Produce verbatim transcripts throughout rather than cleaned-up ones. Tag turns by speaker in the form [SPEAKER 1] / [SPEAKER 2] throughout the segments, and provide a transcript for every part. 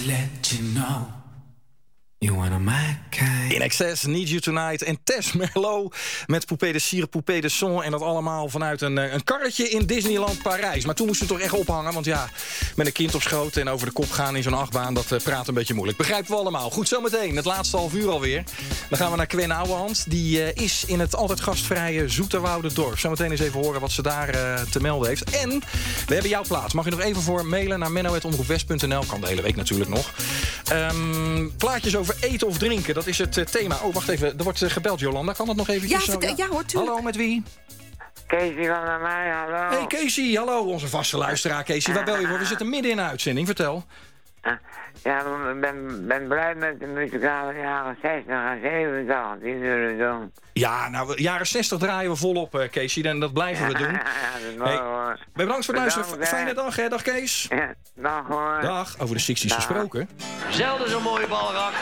[SPEAKER 1] let you know. You wanna my kind.
[SPEAKER 2] In Excess, Need You Tonight en Tess Merlot met Poupée de Cire, Poupée de Son. En dat allemaal vanuit een, een karretje in Disneyland Parijs. Maar toen moesten we toch echt ophangen, want ja, met een kind op schoot en over de kop gaan in zo'n achtbaan, dat uh, praat een beetje moeilijk. Begrijpen we allemaal. Goed, zometeen, het laatste half uur alweer. Dan gaan we naar Gwen Ouwehand. Die uh, is in het altijd gastvrije Zoeterwoude-dorp. Zometeen eens even horen wat ze daar uh, te melden heeft. En we hebben jouw plaats. Mag je nog even voor mailen naar menno apenstaartje omroep west punt n l. Kan de hele week natuurlijk nog. Um, plaatjes over eten of drinken, dat is het uh, thema. Oh, wacht even, er wordt uh, gebeld, Jolanda. Kan dat nog even?
[SPEAKER 3] Ja, vertel, ja hoor, tuurlijk.
[SPEAKER 2] Hallo, met wie?
[SPEAKER 4] Casey van der Meij, hallo.
[SPEAKER 2] Hey Casey, hallo, onze vaste luisteraar. Casey, waar bel je voor? We zitten midden in de uitzending, vertel.
[SPEAKER 4] Ja, ik ben, ben blij met de muzikale jaren zestig en zeventig. Die zullen doen.
[SPEAKER 2] Ja, nou, jaren zestig draaien we volop, uh, Casey. En dat blijven we doen.
[SPEAKER 4] Ja, dat is mooi,
[SPEAKER 2] hey,
[SPEAKER 4] hoor.
[SPEAKER 2] Bedankt voor het luisteren.
[SPEAKER 4] Bedankt,
[SPEAKER 2] Fijne dag, hè. Dag, Kees.
[SPEAKER 4] Ja, dag, hoor.
[SPEAKER 2] Dag. Over de zestig's gesproken.
[SPEAKER 5] Zelden zo'n mooie bal gehad.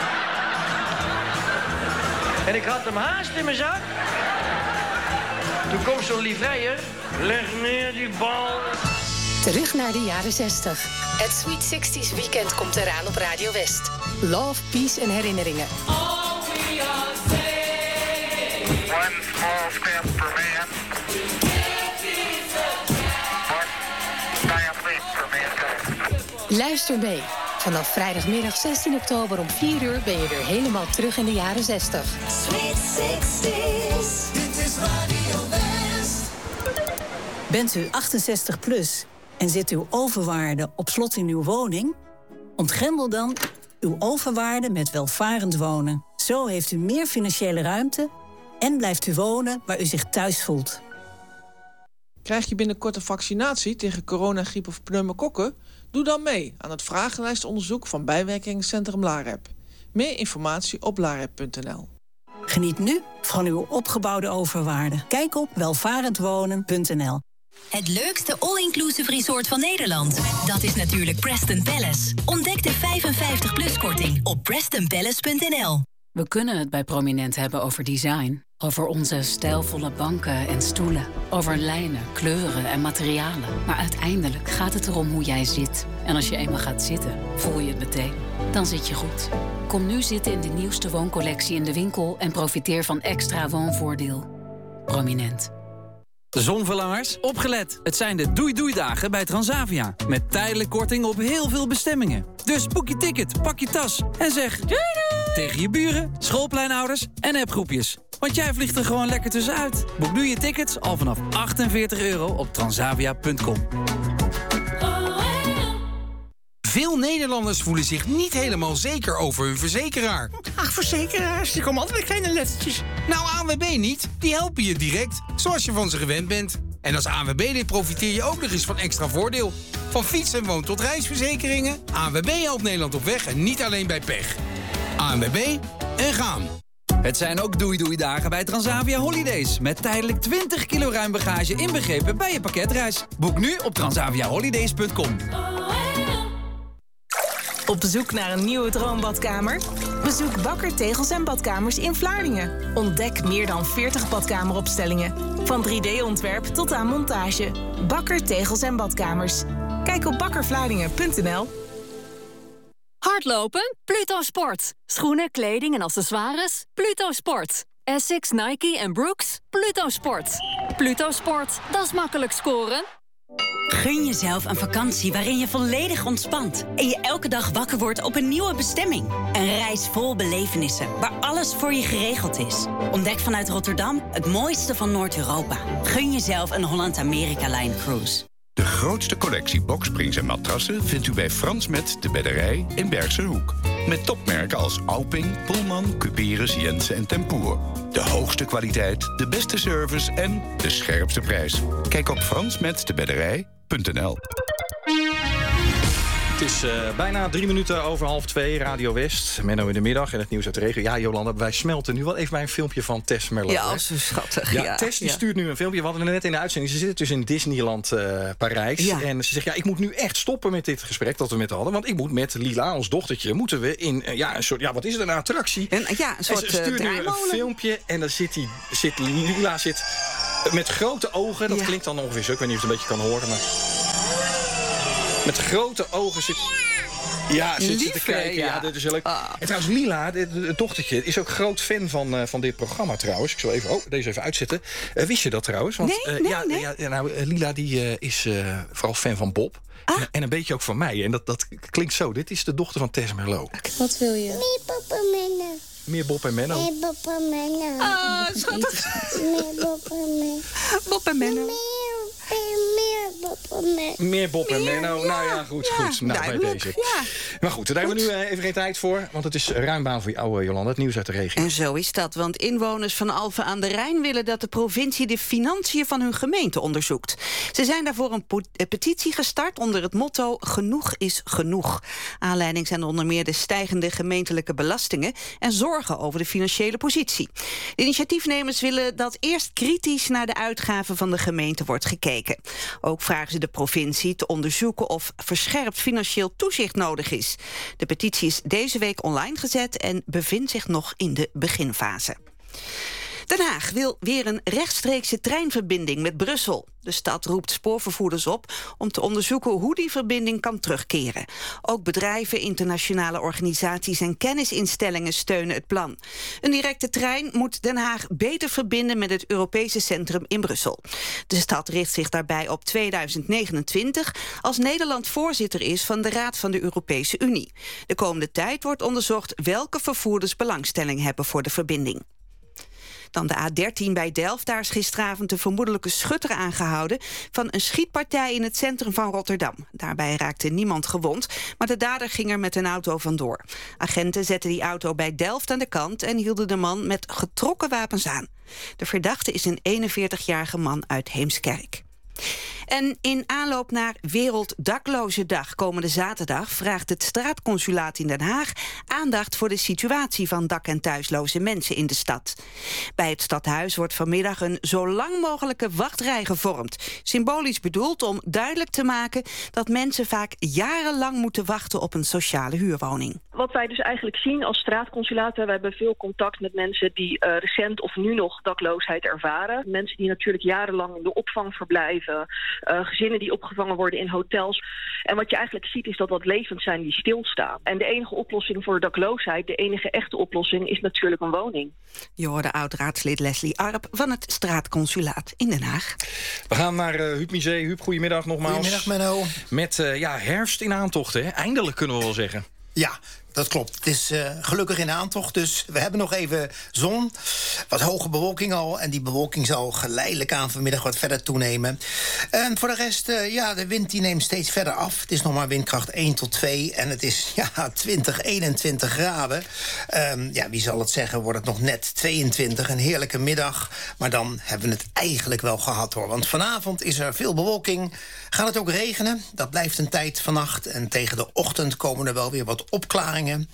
[SPEAKER 5] En ik had hem haast in mijn zak. Toen komt zo'n livreier. Leg neer die bal.
[SPEAKER 6] Terug naar de jaren zestig. Het Sweet zestig's Weekend komt eraan op Radio West. Love, peace en herinneringen.
[SPEAKER 4] One small step for man. One giant leap for mankind.
[SPEAKER 6] Luister mee. Vanaf vrijdagmiddag zestien oktober om vier uur ben je weer helemaal terug in de jaren zestig.
[SPEAKER 7] Sweet zestig's. Dit is Radio West.
[SPEAKER 8] Bent u achtenzestig plus en zit uw overwaarde op slot in uw woning? Ontgrendel dan uw overwaarde met welvarend wonen. Zo heeft u meer financiële ruimte en blijft u wonen waar u zich thuis voelt.
[SPEAKER 9] Krijg je binnenkort een vaccinatie tegen corona, griep of pneumokokken? Doe dan mee aan het vragenlijstonderzoek van bijwerkingencentrum LAREP. Meer informatie op larep punt n l.
[SPEAKER 8] Geniet nu van uw opgebouwde overwaarde. Kijk op welvarendwonen punt n l.
[SPEAKER 10] Het leukste all-inclusive resort van Nederland. Dat is natuurlijk Preston Palace. Ontdek de vijfenvijftig plus korting op preston palace punt n l.
[SPEAKER 11] We kunnen het bij Prominent hebben over design. Over onze stijlvolle banken en stoelen. Over lijnen, kleuren en materialen. Maar uiteindelijk gaat het erom hoe jij zit. En als je eenmaal gaat zitten, voel je het meteen. Dan zit je goed. Kom nu zitten in de nieuwste wooncollectie in de winkel... en profiteer van extra woonvoordeel. Prominent.
[SPEAKER 12] Zonverlangers, opgelet. Het zijn de doei-doei-dagen bij Transavia. Met tijdelijk korting op heel veel bestemmingen. Dus boek je ticket, pak je tas en zeg... Doei doei! Tegen je buren, schoolpleinouders en appgroepjes. Want jij vliegt er gewoon lekker tussenuit. Boek nu je tickets al vanaf achtenveertig euro op transavia punt com.
[SPEAKER 13] Veel Nederlanders voelen zich niet helemaal zeker over hun verzekeraar.
[SPEAKER 14] Ach, verzekeraars, die komen altijd met kleine lettertjes.
[SPEAKER 13] Nou, A N W B niet. Die helpen je direct, zoals je van ze gewend bent. En als A N W B-lid profiteer je ook nog eens van extra voordeel. Van fiets- en woon- tot reisverzekeringen. A N W B helpt Nederland op weg en niet alleen bij pech. A N W B en gaan.
[SPEAKER 12] Het zijn ook doei-doei-dagen bij Transavia Holidays. Met tijdelijk twintig kilo ruim bagage inbegrepen bij je pakketreis. Boek nu op transavia holidays punt com.
[SPEAKER 15] Op zoek naar een nieuwe droombadkamer? Bezoek Bakker Tegels en Badkamers in Vlaardingen. Ontdek meer dan veertig badkameropstellingen. Van drie D-ontwerp tot aan montage. Bakker Tegels en Badkamers. Kijk op bakker vlaardingen punt n l.
[SPEAKER 16] Hardlopen? Pluto Sport. Schoenen, kleding en accessoires? Pluto Sport. Essex, Nike en Brooks? Pluto Sport. Pluto Sport, dat is makkelijk scoren.
[SPEAKER 17] Gun jezelf een vakantie waarin je volledig ontspant en je elke dag wakker wordt op een nieuwe bestemming. Een reis vol belevenissen, waar alles voor je geregeld is. Ontdek vanuit Rotterdam het mooiste van Noord-Europa. Gun jezelf een Holland-Amerika-Line cruise.
[SPEAKER 18] De grootste collectie boksprings en matrassen vindt u bij Frans Met de Bedderij in Bergse Hoek. Met topmerken als Alping, Pullman, Cuperus, Jensen en Tempoer. De hoogste kwaliteit, de beste service en de scherpste prijs. Kijk op frans met de bedderij punt n l.
[SPEAKER 2] Het is uh, bijna drie minuten over half twee, Radio West. Menno in de middag en het nieuws uit de regio. Ja, Jolanda, wij smelten nu wel even bij een filmpje van Tess Merlot.
[SPEAKER 3] Ja, zo schattig.
[SPEAKER 2] Ja,
[SPEAKER 3] ja,
[SPEAKER 2] Tess die
[SPEAKER 3] ja.
[SPEAKER 2] stuurt nu een filmpje. We hadden het net in de uitzending. Ze zit dus in Disneyland uh, Parijs.
[SPEAKER 3] Ja.
[SPEAKER 2] En ze zegt, ja, ik moet nu echt stoppen met dit gesprek dat we met haar hadden. Want ik moet met Lila, ons dochtertje, moeten we in uh, ja, een soort, ja, wat is het, een attractie?
[SPEAKER 3] En, ja, een soort
[SPEAKER 2] en ze stuurt
[SPEAKER 3] uh,
[SPEAKER 2] nu een filmpje en dan zit, die, zit Lila zit met grote ogen. Dat ja. klinkt dan ongeveer zo. Ik weet niet of je het een beetje kan horen, maar met grote ogen zit... Ja, zit
[SPEAKER 3] Lief,
[SPEAKER 2] ze te kijken. Ja.
[SPEAKER 3] ja.
[SPEAKER 2] Dat is heel leuk.
[SPEAKER 3] Ah.
[SPEAKER 2] En trouwens, Lila, het, het dochtertje, is ook groot fan van, uh, van dit programma trouwens. Ik zal even, oh, deze even uitzetten. Uh, wist je dat trouwens? Want,
[SPEAKER 3] Nee,
[SPEAKER 2] uh,
[SPEAKER 3] nee,
[SPEAKER 2] ja,
[SPEAKER 3] nee.
[SPEAKER 2] ja, ja, nou, uh, Lila die, uh, is uh, vooral fan van Bob.
[SPEAKER 3] Ah.
[SPEAKER 2] En, en een beetje ook van mij. En dat, dat klinkt zo. Dit is de dochter van Tess Merlot.
[SPEAKER 19] Wat wil je?
[SPEAKER 7] Meer Bob en Menno.
[SPEAKER 2] Meer Bob en Menno.
[SPEAKER 7] Meer Bob en Menno.
[SPEAKER 3] Ah, schattig.
[SPEAKER 7] Meer Bob en Menno.
[SPEAKER 3] Bob en Menno.
[SPEAKER 7] Meer, meer Bob en Menno.
[SPEAKER 2] Meer Bob en Menno. Nou ja, goed,
[SPEAKER 3] ja,
[SPEAKER 2] goed. Nou, bij
[SPEAKER 3] duidelijk,
[SPEAKER 2] deze.
[SPEAKER 3] ja.
[SPEAKER 2] Maar goed, daar hebben we nu uh, even geen tijd voor. Want het is ruim baan voor jou, uh, Jolanda. Het nieuws uit de regio.
[SPEAKER 3] En zo is dat, want inwoners van Alphen aan de Rijn willen dat de provincie de financiën van hun gemeente onderzoekt. Ze zijn daarvoor een po- een petitie gestart onder het motto Genoeg is genoeg. Aanleiding zijn onder meer de stijgende gemeentelijke belastingen en zorgen over de financiële positie. De initiatiefnemers willen dat eerst kritisch naar de uitgaven van de gemeente wordt gekeken. Ook vragen ze de provincie te onderzoeken of verscherpt financieel toezicht nodig is. De petitie is deze week online gezet en bevindt zich nog in de beginfase. Den Haag wil weer een rechtstreekse treinverbinding met Brussel. De stad roept spoorvervoerders op om te onderzoeken hoe die verbinding kan terugkeren. Ook bedrijven, internationale organisaties en kennisinstellingen steunen het plan. Een directe trein moet Den Haag beter verbinden met het Europese centrum in Brussel. De stad richt zich daarbij op tweeduizend negenentwintig als Nederland voorzitter is van de Raad van de Europese Unie. De komende tijd wordt onderzocht welke vervoerders belangstelling hebben voor de verbinding. Dan de A dertien bij Delft. Daar is gisteravond een vermoedelijke schutter aangehouden van een schietpartij in het centrum van Rotterdam. Daarbij raakte niemand gewond, maar de dader ging er met een auto vandoor. Agenten zetten die auto bij Delft aan de kant en hielden de man met getrokken wapens aan. De verdachte is een eenenveertigjarige man uit Heemskerk. En in aanloop naar Werelddaklozendag komende zaterdag vraagt het straatconsulaat in Den Haag aandacht voor de situatie van dak- en thuisloze mensen in de stad. Bij het stadhuis wordt vanmiddag een zo lang mogelijke wachtrij gevormd. Symbolisch bedoeld om duidelijk te maken dat mensen vaak jarenlang moeten wachten op een sociale huurwoning.
[SPEAKER 20] Wat wij dus eigenlijk zien als straatconsulaat, we hebben veel contact met mensen die uh, recent of nu nog dakloosheid ervaren. Mensen die natuurlijk jarenlang in de opvang verblijven, uh, gezinnen die opgevangen worden in hotels. En wat je eigenlijk ziet is dat dat levens zijn die stilstaan. En de enige oplossing voor dakloosheid, de enige echte oplossing, is natuurlijk een woning.
[SPEAKER 3] Je hoorde oud-raadslid Leslie Arp van het straatconsulaat in Den Haag.
[SPEAKER 2] We gaan naar uh, Huub Misé. Huub, goedemiddag nogmaals.
[SPEAKER 21] Goedemiddag, Menno.
[SPEAKER 2] Met uh, ja, herfst in aantocht, hè? Eindelijk kunnen we wel zeggen.
[SPEAKER 21] Ja, dat klopt. Het is uh, gelukkig in aantocht, dus we hebben nog even zon. Wat hoge bewolking al. En die bewolking zal geleidelijk aan vanmiddag wat verder toenemen. En voor de rest, uh, ja, de wind die neemt steeds verder af. Het is nog maar windkracht één tot twee. En het is ja, twintig, eenentwintig graden. Um, ja, wie zal het zeggen, wordt het nog net tweeëntwintig. Een heerlijke middag. Maar dan hebben we het eigenlijk wel gehad, hoor. Want vanavond is er veel bewolking. Gaat het ook regenen? Dat blijft een tijd vannacht. En tegen de ochtend komen er wel weer wat opklaringen.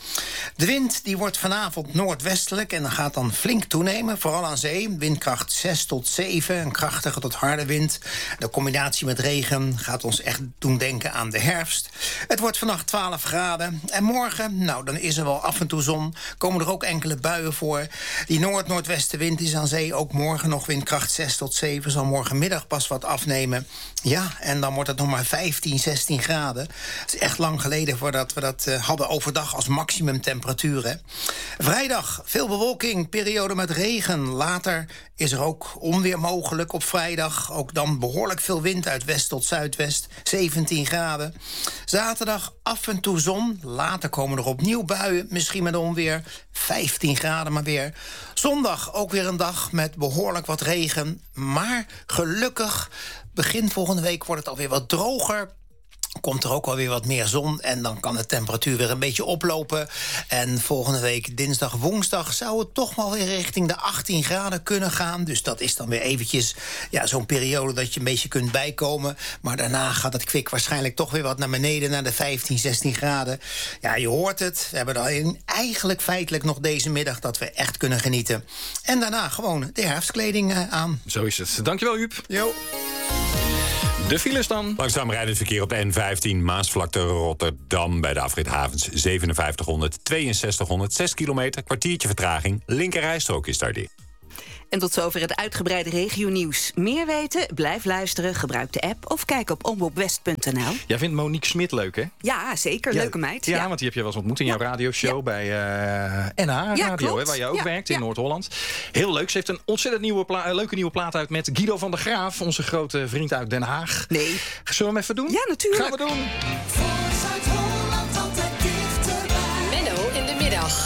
[SPEAKER 21] De wind die wordt vanavond noordwestelijk en dan gaat dan flink toenemen. Vooral aan zee. Windkracht zes tot zeven. Een krachtige tot harde wind. De combinatie met regen gaat ons echt doen denken aan de herfst. Het wordt vannacht twaalf graden. En morgen, nou, dan is er wel af en toe zon. Komen er ook enkele buien voor. Die noord-noordwestenwind is aan zee ook morgen nog windkracht zes tot zeven. Zal morgenmiddag pas wat afnemen. Ja, en dan wordt het nog maar vijftien, zestien graden. Het is echt lang geleden voordat we dat uh, hadden overdag als maximumtemperatuur. Hè. Vrijdag, veel bewolking, periode met regen. Later is er ook onweer mogelijk op vrijdag. Ook dan behoorlijk veel wind uit west tot zuidwest. zeventien graden. Zaterdag af en toe zon. Later komen er opnieuw buien, misschien met onweer. vijftien graden maar weer. Zondag ook weer een dag met behoorlijk wat regen. Maar gelukkig, begin volgende week wordt het alweer wat droger. Komt er ook alweer wat meer zon en dan kan de temperatuur weer een beetje oplopen. En volgende week, dinsdag, woensdag, zou het toch wel weer richting de achttien graden kunnen gaan. Dus dat is dan weer eventjes ja, zo'n periode dat je een beetje kunt bijkomen. Maar daarna gaat het kwik waarschijnlijk toch weer wat naar beneden, naar de vijftien, zestien graden. Ja, je hoort het. We hebben dan eigenlijk feitelijk nog deze middag dat we echt kunnen genieten. En daarna gewoon de herfstkleding uh, aan.
[SPEAKER 2] Zo is het. Dankjewel, Huub.
[SPEAKER 21] Jo.
[SPEAKER 2] De files dan.
[SPEAKER 22] Langzaam rijdend verkeer op de N vijftien Maasvlakte Rotterdam bij de afrit Havens zevenenvijftighonderd, tweeënzestighonderd, zes kilometer, kwartiertje vertraging. Linkerrijstrook is daar dicht.
[SPEAKER 3] En tot zover het uitgebreide regionieuws. Meer weten? Blijf luisteren, gebruik de app of kijk op omroepwest punt n l.
[SPEAKER 2] Jij vindt Monique Smit leuk, hè?
[SPEAKER 3] Ja, zeker. Leuke
[SPEAKER 2] ja,
[SPEAKER 3] meid.
[SPEAKER 2] Ja,
[SPEAKER 3] Ja,
[SPEAKER 2] want die heb je wel eens ontmoet in jouw
[SPEAKER 3] Ja.
[SPEAKER 2] radioshow
[SPEAKER 3] Ja.
[SPEAKER 2] bij uh, N H
[SPEAKER 3] Ja,
[SPEAKER 2] Radio,
[SPEAKER 3] klopt.
[SPEAKER 2] hè, waar je ook
[SPEAKER 3] Ja,
[SPEAKER 2] werkt in
[SPEAKER 3] ja.
[SPEAKER 2] Noord-Holland. Heel leuk. Ze heeft een ontzettend nieuwe pla- uh, leuke nieuwe plaat uit met Guido van der Graaf, onze grote vriend uit Den Haag.
[SPEAKER 3] Nee.
[SPEAKER 2] Zullen we hem even doen?
[SPEAKER 3] Ja, natuurlijk.
[SPEAKER 2] Gaan we doen.